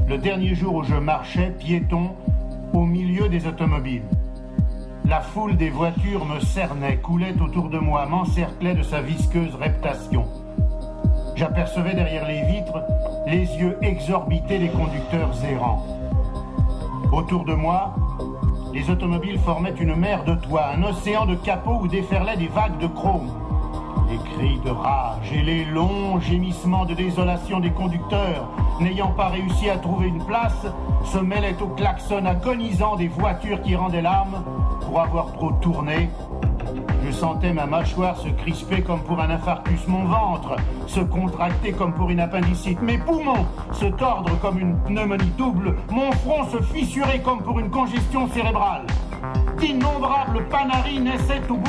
le dernier jour où je marchais, piéton, au milieu des automobiles. La foule des voitures me cernait, coulait autour de moi, m'encerclait de sa visqueuse reptation. J'apercevais derrière les vitres les yeux exorbités des conducteurs errants. Autour de moi, les automobiles formaient une mer de toits, un océan de capots où déferlaient des vagues de chrome. Les cris de rage et les longs gémissements de désolation des conducteurs, n'ayant pas réussi à trouver une place, se mêlaient au klaxon agonisant des voitures qui rendaient l'âme pour avoir trop tourné. Je sentais ma mâchoire se crisper comme pour un infarctus, mon ventre se contracter comme pour une appendicite, mes poumons se tordre comme une pneumonie double, mon front se fissurer comme pour une congestion cérébrale. D'innombrables panaris naissaient au bout